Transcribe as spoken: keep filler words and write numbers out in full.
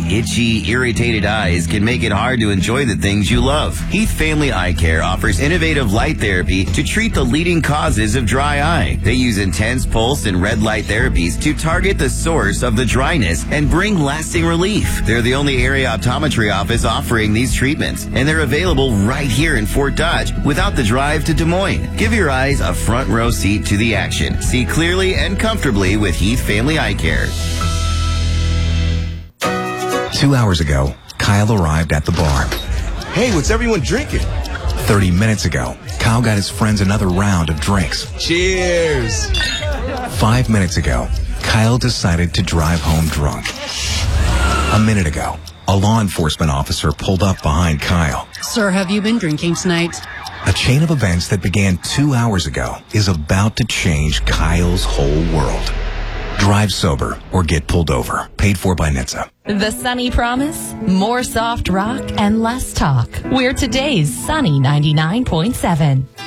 itchy, irritated eyes can make it hard to enjoy the things you love. Heath Family Eye Care offers innovative light therapy to treat the leading causes of dry eye. They use intense pulse and red light therapies to target the source of the dryness and bring lasting relief. They're the only area optometry office offering these treatments, and they're available right here in Fort Dodge without the drive to Des Moines. Give your eyes a front row seat to the action. See clearly and comfortably with Heath Family Eye Care. Two hours ago, Kyle arrived at the bar. Hey, what's everyone drinking? Thirty minutes ago, Kyle got his friends another round of drinks. Cheers! Five minutes ago, Kyle decided to drive home drunk. A minute ago, a law enforcement officer pulled up behind Kyle. Sir, have you been drinking tonight? A chain of events that began two hours ago is about to change Kyle's whole world. Drive sober or get pulled over. Paid for by N H T S A. The Sunny Promise, more soft rock and less talk. We're today's Sunny ninety-nine point seven.